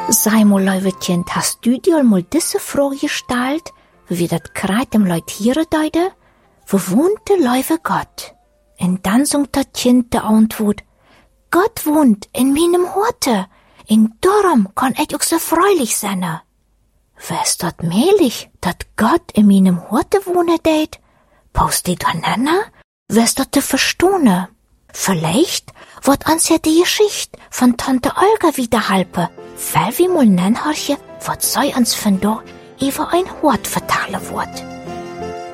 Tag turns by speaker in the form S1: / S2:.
S1: Sei mal, Leuwetchen, hast du dir mal diese Frage gestellt, wie das grad dem Leut hier deute? Wo wohnt der Leuwe Gott? Und dann sagt das Kind der Antwort, Gott wohnt in meinem Horte, in darum kann ich auch so freulich sein. Wär's dat mehlig, dat Gott in meinem Horte wohne deit? Paust die aneinander? Wär's dat te verstohne? Vielleicht wird uns ja die Geschichte von Tante Olga wiederhalpe, weil wir mal nenharche, wat sei uns von da über ein Hort vertalen wird.